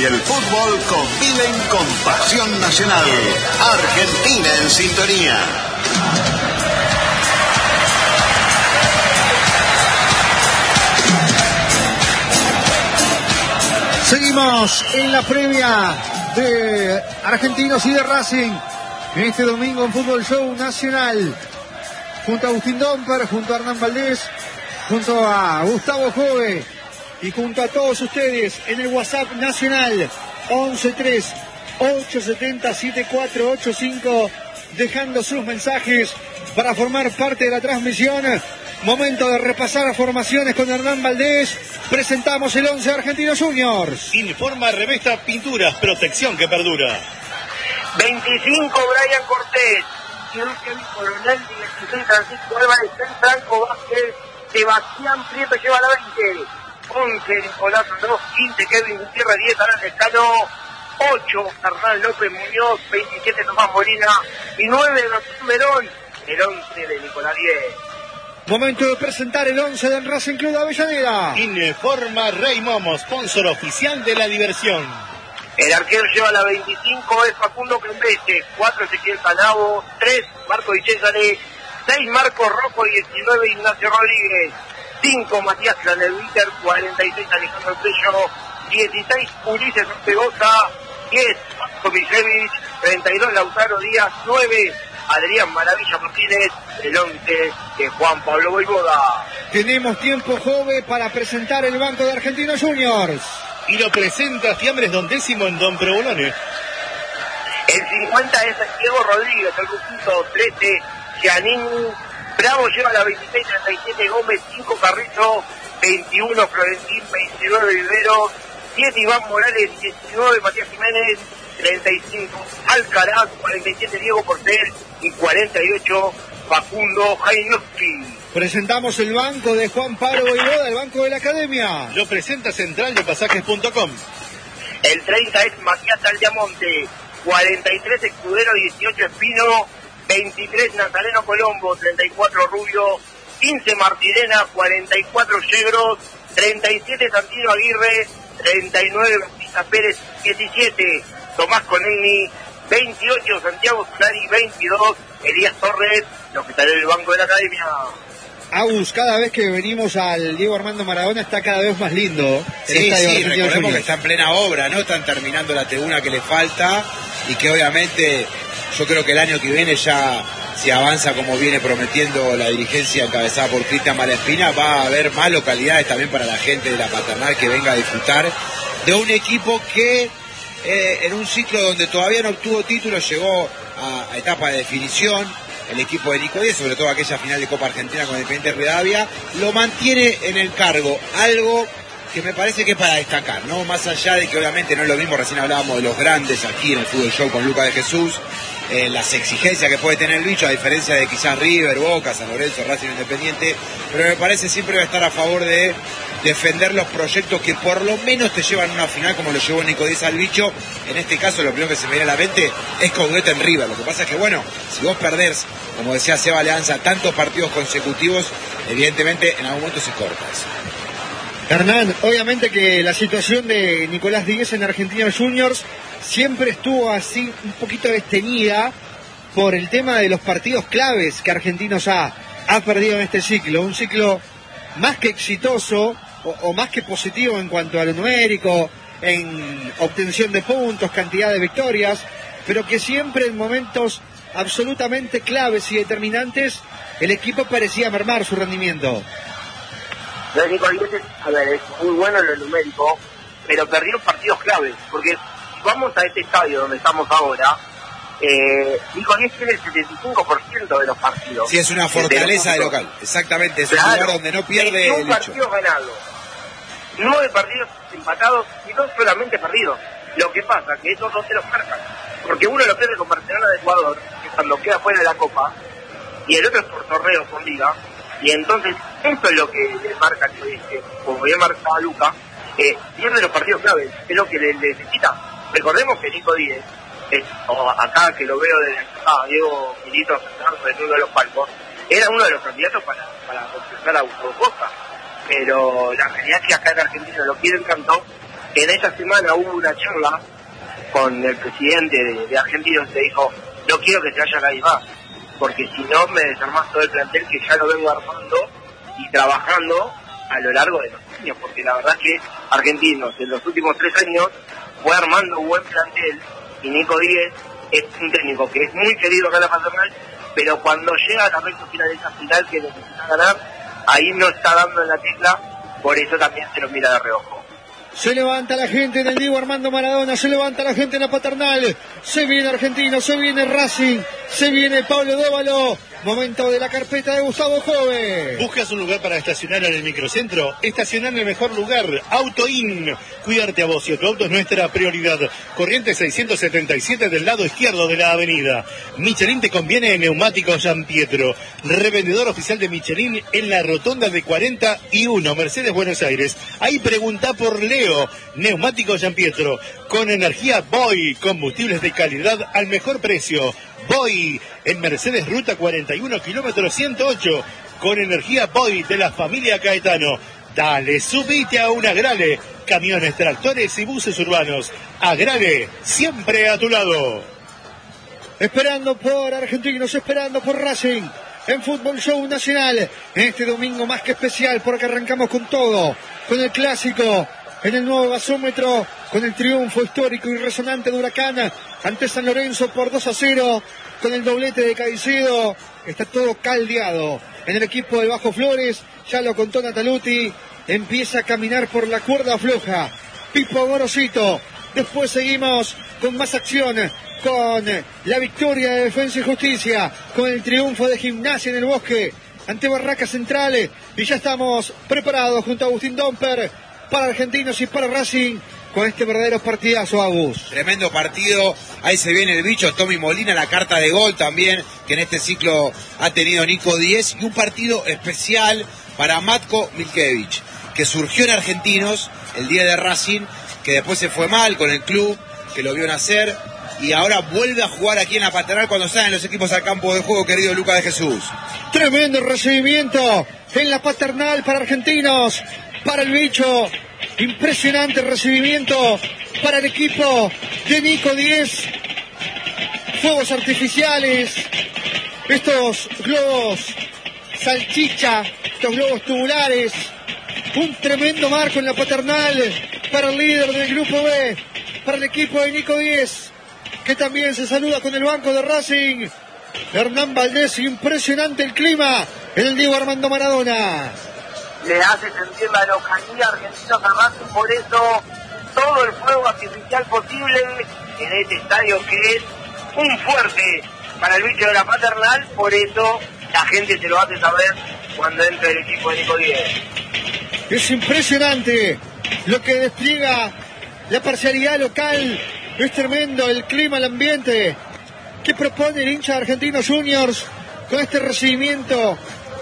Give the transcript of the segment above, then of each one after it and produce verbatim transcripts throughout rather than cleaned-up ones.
el fútbol conviven con pasión nacional. Argentina en sintonía. Seguimos en la previa de Argentinos y de Racing en este domingo en Fútbol Show Nacional, junto a Agustín Domper, junto a Hernán Valdés, junto a Gustavo Jove y junto a todos ustedes en el WhatsApp nacional once tres ocho siete cero siete cuatro ocho cinco, dejando sus mensajes para formar parte de la transmisión. Momento de repasar formaciones con Hernán Valdés. Presentamos el once Argentinos Juniors. Informa Revesta Pinturas, protección que perdura. veinticinco Brian Cortés, Kevin Coronel, dieciséis Francisco Álvarez, Franco Vázquez, Sebastián Prieto lleva la veinte, once Nicolás Andrós, quince Kevin Gutiérrez, diez Alan Escano, ocho Hernán López Muñoz, veintisiete Tomás Molina y nueve Gastón Verón, el once de Nicolás diez. Momento de presentar el once del Racing Club de Avellaneda. Informa Rey Momo, sponsor oficial de la diversión. El arquero lleva la veinticinco, es Facundo Crembese, cuatro Ezequiel Canavo, tres Marco Di Cesare, seis Marcos Rojo, diecinueve Ignacio Rodríguez, cinco Matías Cranelviter, cuarenta y seis Alejandro Pello, dieciséis Ulises Ortegoza, diez Marco Misevich, treinta y dos Lautaro Díaz, nueve Adrián Maravilla Martínez, el once de Juan Pablo Voivoda. Tenemos tiempo, Jove, para presentar el banco de Argentinos Juniors. Y lo presenta Fiambres Don Décimo en Don Provolone. El cincuenta es Diego Rodríguez, el Rufito, trece Giannini, Bravo lleva la veintiséis, treinta y siete Gómez, cinco Carrizo, veintiuno Florentín, veintinueve Vivero, siete Iván Morales, diecinueve Matías Jiménez, treinta y cinco Alcaraz, cuarenta y siete Diego Porcel y cuarenta y ocho Facundo Jainowski. Presentamos el banco de Juan Pablo Voivoda, el banco de la Academia. Lo presenta Central de Pasajes punto com. El treinta es Matías Aldiamonte, cuarenta y tres Escudero, dieciocho Espino, veintitrés Nazareno Colombo, treinta y cuatro Rubio, quince Martirena, cuarenta y cuatro Yegros, treinta y siete Santino Aguirre, treinta y nueve Bautista Pérez, diecisiete Tomás Conegni, veintiocho Santiago Solari, veintidós Elías Torres, los que están en el banco de la Academia. Agus, cada vez que venimos al Diego Armando Maradona está cada vez más lindo. Sí, sí, recordemos que está en plena obra, ¿no? Están terminando la tribuna que le falta y que obviamente yo creo que el año que viene ya, si avanza como viene prometiendo la dirigencia encabezada por Cristian Malespina, va a haber más localidades también para la gente de la Paternal que venga a disfrutar de un equipo que eh, en un ciclo donde todavía no obtuvo títulos llegó a, a etapa de definición. El equipo de Nico Díez, sobre todo aquella final de Copa Argentina con Independiente Rivadavia, lo mantiene en el cargo, algo que me parece que es para destacar, ¿no? Más allá de que obviamente no es lo mismo, recién hablábamos de los grandes aquí en el Fútbol Show con Lucas de Jesús, eh, las exigencias que puede tener el bicho, a diferencia de quizás River, Boca, San Lorenzo, Racing Independiente, pero me parece siempre va a estar a favor de defender los proyectos que por lo menos te llevan a una final como lo llevó Nico Díez al bicho. En este caso lo primero que se me viene a la mente es Coudet en River. Lo que pasa es que bueno, si vos perdés, como decía Seba Leanza, tantos partidos consecutivos, evidentemente en algún momento se corta eso. Hernán, obviamente que la situación de Nicolás Díez en Argentinos Juniors siempre estuvo así un poquito desteñida por el tema de los partidos claves que Argentinos ha, ha perdido en este ciclo. Un ciclo más que exitoso o, o más que positivo en cuanto a lo numérico, en obtención de puntos, cantidad de victorias, pero que siempre en momentos absolutamente claves y determinantes el equipo parecía mermar su rendimiento. Nico Díez, a ver, es muy bueno en lo numérico, pero perdió partidos claves, porque si vamos a este estadio donde estamos ahora, eh, Nico Díez tiene el setenta y cinco por ciento de los partidos. Sí, es una fortaleza de, de local, exactamente, es claro, un lugar donde no pierde el hecho. partidos ganados, nueve partidos empatados y dos solamente perdidos. Lo que pasa es que esos dos se los marcan, porque uno lo pierde con Barcelona de Ecuador, que cuando queda fuera de la Copa, y el otro es por torneo, por liga. Y entonces, esto es lo que le marca, que, como bien marcaba Luca, eh, pierde los partidos claves, es lo que le, le necesita. Recordemos que Nico Díez, eh, o acá que lo veo desde acá, Diego Milito sentado en uno de los palcos, era uno de los candidatos para, para completar a Gustavo Costa. Pero la realidad es que acá en Argentina lo quieren tanto En esta semana hubo una charla con el presidente de, de Argentinos, que dijo, no quiero que se vaya nadie más, porque si no me desarmás todo el plantel que ya lo vengo armando y trabajando a lo largo de los años, porque la verdad que Argentinos en los últimos tres años fue armando un buen plantel, y Nico Díez es un técnico que es muy querido acá en la Paternal, pero cuando llega a la recta final de esa final que necesita ganar, ahí no está dando en la tecla, por eso también se lo mira de reojo. Se levanta la gente del Diego Armando Maradona, se levanta la gente en la Paternal, se viene Argentino, se viene Racing, se viene Pablo Dóvalo, momento de la carpeta de Gustavo Jove. ¿Buscas un lugar para estacionar en el microcentro? Estacionar en el mejor lugar, AutoIn. Cuidarte a vos y a tu auto es nuestra prioridad. Corrientes seiscientos setenta y siete del lado izquierdo de la avenida. Michelin te conviene en Neumáticos San Pietro. Revendedor oficial de Michelin en la rotonda de cuarenta y uno, Mercedes, Buenos Aires. Ahí pregunta por Leo. Neumáticos San Pietro. Con energía Boy. Combustibles de calidad al mejor precio. Boy, en Mercedes Ruta cuarenta y uno, kilómetro ciento ocho, con energía Boy de la familia Caetano. Dale, subite a un Agrale, camiones, tractores y buses urbanos. Agrale, siempre a tu lado. Esperando por Argentinos, esperando por Racing, en Fútbol Show Nacional, en este domingo más que especial, porque arrancamos con todo, con el clásico, en el nuevo gasómetro, con el triunfo histórico y resonante de Huracán ante San Lorenzo por dos a cero, con el doblete de Caicedo. Está todo caldeado en el equipo de Bajo Flores, ya lo contó Nataluti, empieza a caminar por la cuerda floja Pipo Gorosito. Después seguimos con más acción, con la victoria de Defensa y Justicia, con el triunfo de Gimnasia en el Bosque ante Barracas Centrales, y ya estamos preparados junto a Agustín Domper para Argentinos y para Racing con este verdadero partidazo, Agus. Tremendo partido, ahí se viene el bicho Tommy Molina, la carta de gol también que en este ciclo ha tenido Nico Díez, y un partido especial para Matko Milkevich, que surgió en Argentinos el día de Racing, que después se fue mal con el club, que lo vio nacer, y ahora vuelve a jugar aquí en la Paternal cuando salen los equipos al campo de juego, querido Lucas de Jesús. Tremendo recibimiento en la Paternal para Argentinos, para el bicho. Impresionante recibimiento para el equipo de Nico Díez. Fuegos artificiales, estos globos salchicha, estos globos tubulares. Un tremendo marco en la Paternal para el líder del grupo B, para el equipo de Nico Díez, que también se saluda con el banco de Racing. Hernán Valdés, impresionante el clima en el Diego Armando Maradona. Le hace sentir la localidad argentina a Racing, por eso todo el fuego artificial posible en este estadio, que es un fuerte para el bicho de la Paternal, por eso la gente se lo hace saber cuando entra el equipo de Nico Díez. Es impresionante lo que despliega la parcialidad local, es tremendo el clima, el ambiente que propone el hincha de Argentinos Juniors con este recibimiento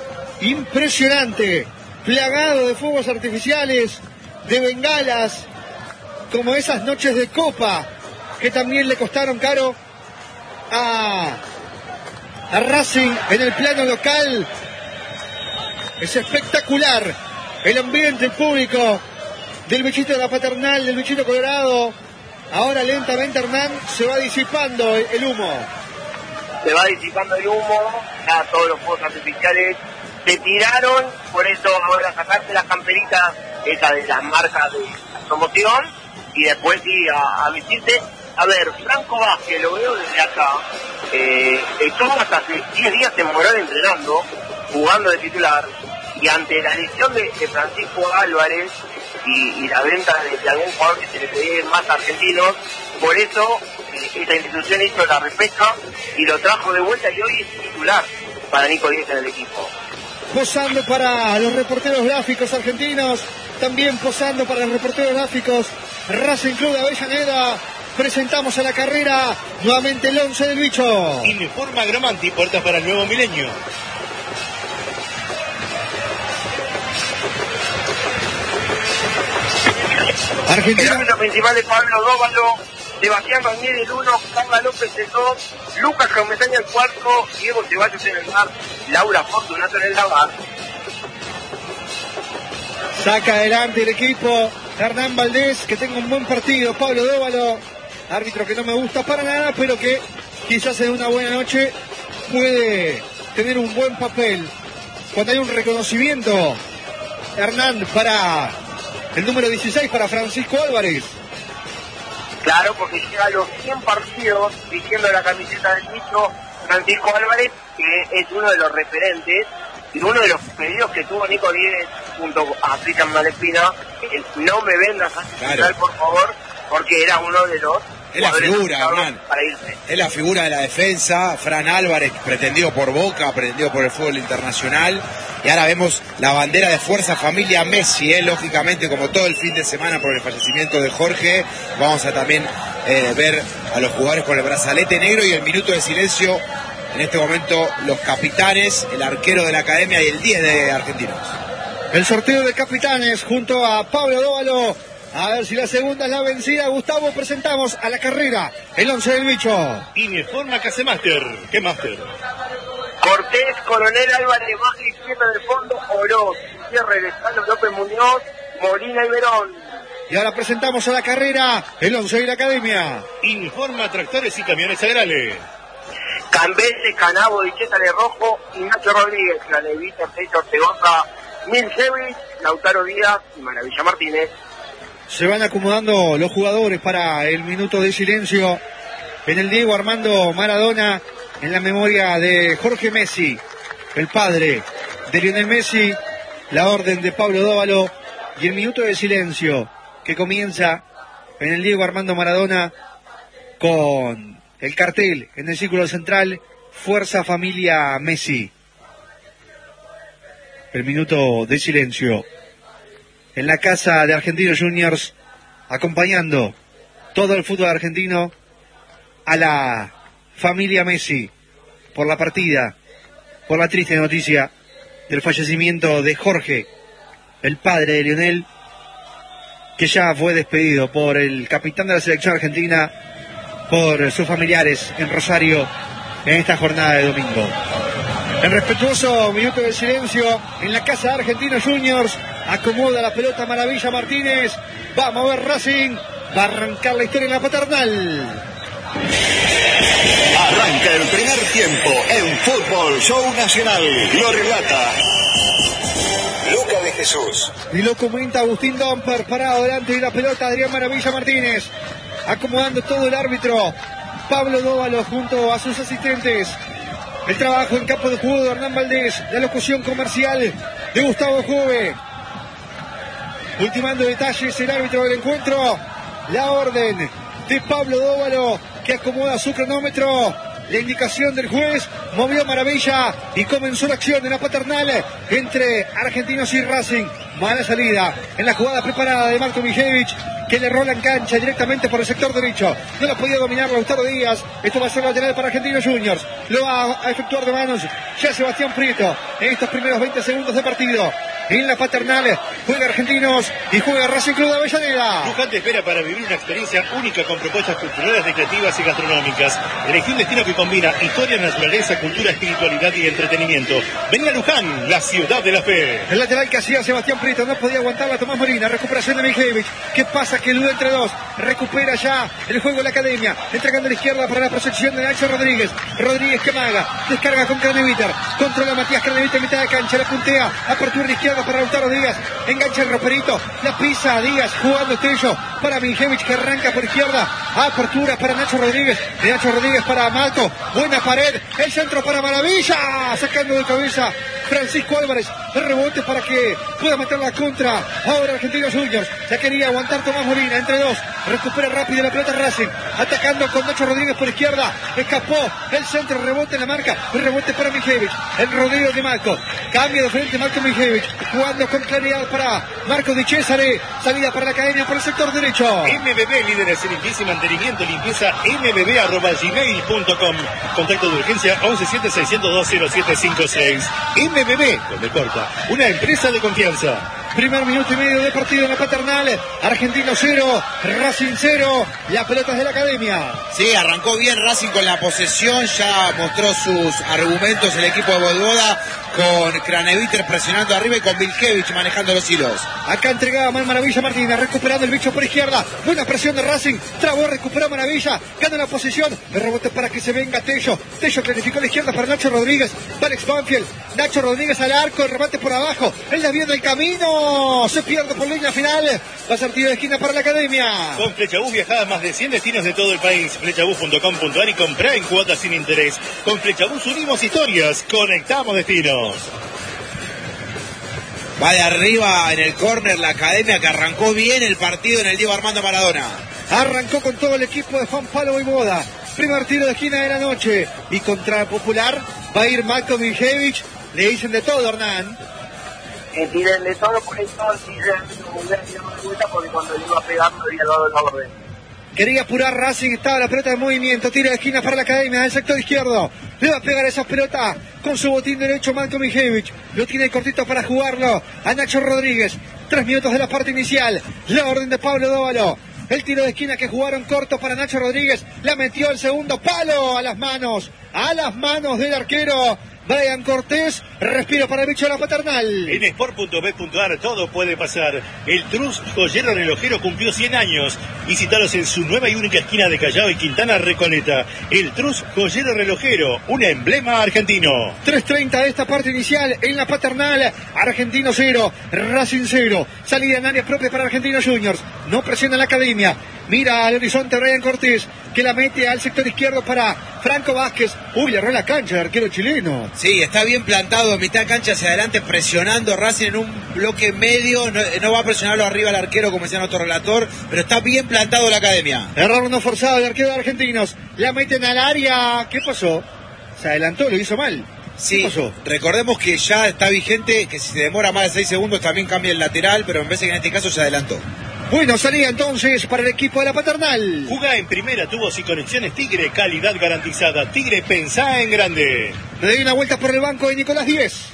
impresionante, plagado de fuegos artificiales, de bengalas, como esas noches de copa que también le costaron caro a, a Racing en el plano local. Es espectacular el ambiente, el público del bichito de la Paternal, del bichito colorado. Ahora lentamente, Hernán, se va disipando el humo. Se va disipando el humo, ya todos los fuegos artificiales se tiraron, por eso ahora sacarse las camperitas, esa de las marcas de promoción, y después sí a, a vestirse. A ver, Franco Vázquez, lo veo desde acá, eh, estuvo hasta hace diez días en Morón entrenando, jugando de titular, y ante la lesión de, de Francisco Álvarez y, y la venta de, de algún jugador que se le pedía más argentinos, por eso eh, esta institución hizo la repesca y lo trajo de vuelta, y hoy es titular para Nico Díez en el equipo. Posando para los reporteros gráficos argentinos, también posando para los reporteros gráficos Racing Club de Avellaneda. Presentamos a la carrera nuevamente el once del bicho. Informa Gramanti, puertas para el nuevo milenio. Argentina. El árbitro principal es Pablo Dóvalo, Sebastián Ranieri el uno, Carla López el dos, Lucas Comesaña el cuarto, Diego Ceballos en el bar, Laura Fortunato en el lavar. Saca adelante el equipo Hernán Valdés, que tenga un buen partido. Pablo Dóvalo, árbitro que no me gusta para nada, pero que quizás en una buena noche puede tener un buen papel. Cuando hay un reconocimiento, Hernán, para el número dieciséis, para Francisco Álvarez. Claro, porque llega a los cien partidos vistiendo la camiseta del Micho Francisco Álvarez, que es uno de los referentes y uno de los pedidos que tuvo Nico Díez junto a Cristian Malespina, el no me vendas a Central, claro, por favor, porque era uno de los... Es la figura, Hernán. Para irse. Es la figura de la defensa. Fran Álvarez, pretendido por Boca, pretendido por el fútbol internacional. Y ahora vemos la bandera de Fuerza Familia Messi, ¿eh? Lógicamente, como todo el fin de semana por el fallecimiento de Jorge. Vamos a también eh, ver a los jugadores con el brazalete negro y el minuto de silencio. En este momento, los capitanes, el arquero de la academia y el diez de Argentinos. El sorteo de capitanes junto a Pablo Dóvalo. A ver si la segunda es la vencida. Gustavo, presentamos a la carrera el once del Bicho. Informa Casemaster. ¿Qué máster? Cortés, Coronel Álvarez, baja izquierda del fondo, Oroz, Cierre de Carlos López Muñoz, Molina y Verón. Y ahora presentamos a la carrera el once de la academia. Informa Tractores y Camiones Agrales. Cambese, Canabo, Dicheta de Rojo, Ignacio Rodríguez, La Levita, Aceite Ortegoza, Milcevic, Lautaro Díaz y Maravilla Martínez. Se van acomodando los jugadores para el minuto de silencio en el Diego Armando Maradona, en la memoria de Jorge Messi, el padre de Lionel Messi, la orden de Pablo Dóvalo y el minuto de silencio que comienza en el Diego Armando Maradona con el cartel en el círculo central, Fuerza Familia Messi. El minuto de silencio en la casa de Argentinos Juniors, acompañando todo el fútbol argentino a la familia Messi por la partida, por la triste noticia del fallecimiento de Jorge, el padre de Lionel, que ya fue despedido por el capitán de la selección argentina, por sus familiares en Rosario en esta jornada de domingo. El respetuoso minuto de silencio en la casa de Argentinos Juniors. Acomoda la pelota Maravilla Martínez. Vamos a ver Racing. Va a arrancar la historia en la paternal. Arranca el primer tiempo en Fútbol Show Nacional. Lo relata Luca de Jesús. Y lo comenta Agustín Domper. Parado delante de la pelota Adrián Maravilla Martínez. Acomodando todo el árbitro Pablo Dóvalo junto a sus asistentes. El trabajo en campo de juego de Hernán Valdés. La locución comercial de Gustavo Jove. Ultimando detalles el árbitro del encuentro. La orden de Pablo Dóvalo, que acomoda su cronómetro. La indicación del juez movió Maravilla y comenzó la acción en la paternal entre Argentinos y Racing. Mala salida en la jugada preparada de Marco Mijevich, que le rola en cancha directamente por el sector derecho. No la podía dominar Lautaro Díaz. Esto va a ser lateral para Argentinos Juniors. Lo va a efectuar de manos ya Sebastián Prieto en estos primeros veinte segundos de partido. En la paternal juega Argentinos y juega Racing Club de Avellaneda. Luján te espera para vivir una experiencia única con propuestas culturales, recreativas y gastronómicas. Elegí un destino que combina historia, naturaleza, cultura, espiritualidad y entretenimiento. Vení a Luján, la ciudad de la fe. El lateral que hacía Sebastián Prieto no podía aguantar la Tomás Molina. Recuperación de Mijevich. ¿Qué pasa? Que elude entre dos. Recupera ya el juego de la academia. Entregando a la izquierda para la protección de Nacho Rodríguez. Rodríguez que maga. Descarga con Craneviter. Controla Matías Craneviter en mitad de cancha. La puntea. Apertura de izquierda para Lautaro Díaz. Engancha el roperito. La pisa Díaz jugando Estrello para Mijevich, que arranca por izquierda. Apertura para Nacho Rodríguez. De Nacho Rodríguez para Malco. Buena pared. El centro para Maravilla. Sacando de cabeza Francisco Álvarez. El rebote para que pueda meter la contra. Ahora Argentinos Juniors. Ya quería aguantar Tomás Molina. Entre dos. Recupera rápido la pelota Racing. Atacando con Nacho Rodríguez por izquierda. Escapó el centro. Rebote en la marca. El rebote para Mijevich. El rodeo de Malco. Cambia de frente Marco Mijevich. Jugando con claridad para Marco Di Cesare. Salida para la academia por el sector derecho. M B B, líderes en limpieza y mantenimiento. Limpieza m b b arroba gmail punto com. Contacto de urgencia once siete seiscientos dos cero siete cinco seis. M B B, donde corta. Una empresa de confianza. Primer minuto y medio de partido en la Paternal. Argentino cero, Racing cero. La pelota es de la Academia. Sí, arrancó bien Racing con la posesión. Ya mostró sus argumentos el equipo de Voivoda, con Craneviter presionando arriba y con Vilkevich manejando los hilos. Acá entregaba mal Maravilla Martínez, recuperando el bicho por izquierda. Buena presión de Racing. Trabó, recuperó Maravilla. Gana la posición. El rebote para que se venga Tello. Tello clarificó a la izquierda para Nacho Rodríguez. Para Alex Banfield. Nacho Rodríguez al arco. El remate por abajo. El desvío del camino. Se pierde por línea final. Va a ser tiro de esquina para la Academia. Con Flechabús viajá a más de cien destinos de todo el país. Flechabús punto com punto ar y comprá en cuotas sin interés. Con Flechabús unimos historias. Conectamos destinos. Va de arriba en el córner la Academia, que arrancó bien el partido en el Diego Armando Maradona. Arrancó con todo el equipo de Juan Pablo Voivoda. Primer tiro de esquina de la noche. Y contra Popular va a ir Malcolm Vilkevich. Le dicen de todo, Hernán. Que tiren de todo, por eso tiren de vuelta, porque cuando le iba a pegar no había dado la orden. Quería apurar Racing, estaba la pelota en movimiento. Tiro de esquina para la Academia del sector izquierdo. Le va a pegar esa pelota con su botín derecho Malcolm Vilkevich. Lo tiene cortito para jugarlo a Nacho Rodríguez. Tres minutos de la parte inicial. La orden de Pablo Dóvalo. El tiro de esquina que jugaron corto para Nacho Rodríguez. La metió el segundo palo a las manos. A las manos del arquero Brian Cortés. Respiro para el bicho de la Paternal. En sport punto bet punto ar todo puede pasar. El Trus Joyero Relojero cumplió cien años. Visítalos en su nueva y única esquina de Callao y Quintana Recoleta. El Trus Joyero Relojero, un emblema argentino. tres treinta de esta parte inicial en la Paternal. Argentino cero, Racing cero. Salida en área propia para Argentinos Juniors. No presiona la Academia. Mira al horizonte Brian Cortés, que la mete al sector izquierdo para Franco Vázquez. Uy, le erró la cancha el arquero chileno. Sí, está bien plantado, mitad cancha hacia adelante, presionando Racing en un bloque medio. No, no va a presionarlo arriba al arquero, como decía nuestro relator, pero está bien plantado la Academia. Error no forzado el arquero de Argentinos. La meten al área. ¿Qué pasó? Se adelantó, lo hizo mal. Sí, ¿qué pasó? Recordemos que ya está vigente que si se demora más de seis segundos también cambia el lateral, pero me parece que en este caso se adelantó. Bueno, salía entonces para el equipo de la Paternal. Jugá en Primera Tubos y Conexiones Tigre, calidad garantizada. Tigre, pensá en grande. Le doy una vuelta por el banco de Nicolás Díez.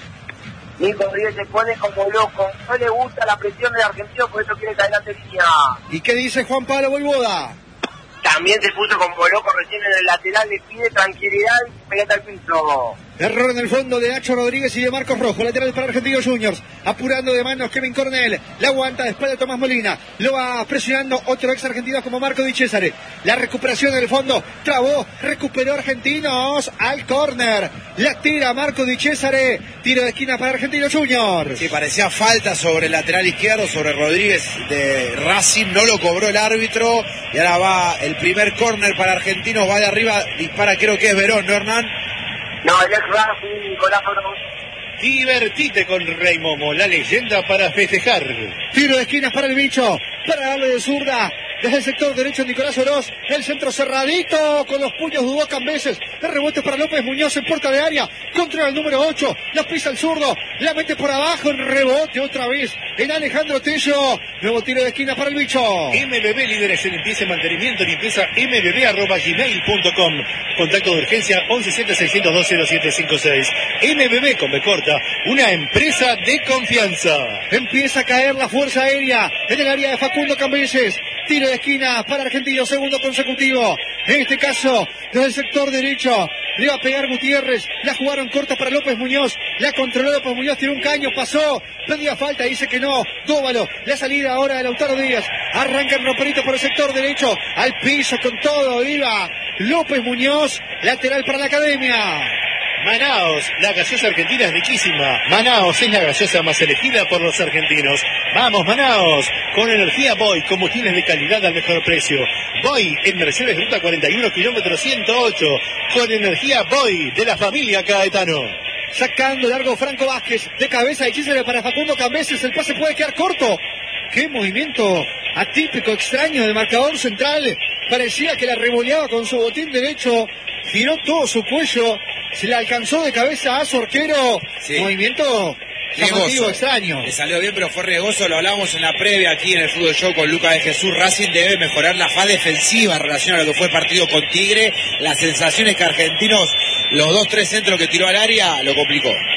Nico Díez se pone como loco. No le gusta la presión del argentino, por eso quiere caer la línea. ¿Y qué dice Juan Pablo Voivoda? También se puso como loco recién en el lateral, le pide tranquilidad y pegate al piso. Error en el fondo de Nacho Rodríguez y de Marcos Rojo. Lateral para Argentinos Juniors. Apurando de manos Kevin Cornell. La aguanta después de Tomás Molina. Lo va presionando otro ex argentino como Marco Di Cesare. La recuperación en el fondo. Trabó. Recuperó Argentinos al córner. La tira Marco Di Cesare. Tiro de esquina para Argentinos Juniors. Sí, parecía falta sobre el lateral izquierdo, sobre Rodríguez de Racing. No lo cobró el árbitro. Y ahora va el primer córner para Argentinos. Va de arriba. Dispara, creo que es Verón, ¿no, Hernán? No, el ex Racing, Nicolás Verón. Divertite con Rey Momo, la leyenda para festejar. Tiro de esquinas para el bicho. Para darle de zurda. Desde el sector derecho Nicolás Oroz. El centro cerradito. Con los puños dudó Cambeses. El rebote para López Muñoz en puerta de área. Contra el número ocho. La pisa el zurdo. La mete por abajo. En rebote otra vez. En Alejandro Tello. Nuevo tiro de esquina para el bicho. M B B, líderes en limpieza y mantenimiento. Limpieza m b b arroba gmail punto com. Contacto de urgencia once siete seiscientos dos cero siete cinco seis. M B B con B corta. Una empresa de confianza. Empieza a caer la fuerza aérea en el área de Facundo Cambeses. Tiro de esquina para Argentino, segundo consecutivo. En este caso, desde el sector derecho, le va a pegar Gutiérrez. La jugaron corta para López Muñoz. La controló López Muñoz, tiene un caño, pasó. Pedía falta, dice que no. Dóvalo, la salida ahora de Lautaro Díaz. Arranca el romperito por el sector derecho. Al piso con todo, iba López Muñoz. Lateral para la Academia. Manaos, la gaseosa argentina es riquísima. Manaos es la gaseosa más elegida por los argentinos. Vamos, Manaos, con energía Boy, combustibles de calidad al mejor precio. Boy en Mercedes Ruta cuarenta y uno, kilómetro ciento ocho, con energía Boy de la familia Caetano. Sacando largo Franco Vázquez, de cabeza de Chisere para Facundo Cambeses, el pase puede quedar corto. Qué movimiento atípico, extraño del marcador central. Parecía que la revoleaba con su botín derecho, giró todo su cuello, se le alcanzó de cabeza a su arquero. Sí. Movimiento llamativo, extraño. Le salió bien, pero fue riesgoso. Lo hablábamos en la previa aquí en el Fútbol Show con Lucas de Jesús. Racing debe mejorar la fase defensiva en relación a lo que fue el partido con Tigre. Las sensaciones que Argentinos, los dos, tres centros que tiró al área, lo complicó.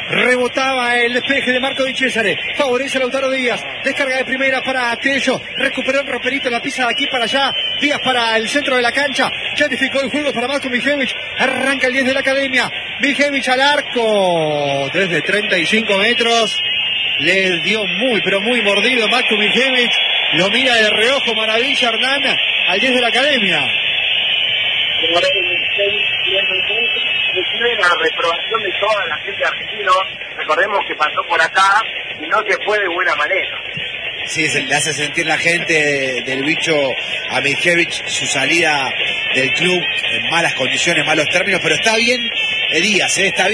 Rebotaba el despeje de Marco Di Cesare. Favorece a Lautaro Díaz. Descarga de primera para Tello. Recuperó el roperito, la pisa de aquí para allá. Díaz para el centro de la cancha. Ya edificó el juego para Marco Miljevich. Arranca el diez de la academia. Miljevich al arco. Desde treinta y cinco metros. Le dio muy, pero muy mordido Marco Miljevich. Lo mira de reojo, maravilla Hernán. Al diez de la academia. La reprobación de toda la gente argentina, recordemos que pasó por acá y no se fue de buena manera. Sí, se le hace sentir la gente del bicho a Miljevich su salida del club en malas condiciones, malos términos, pero está bien eh, Díaz, eh, está bien.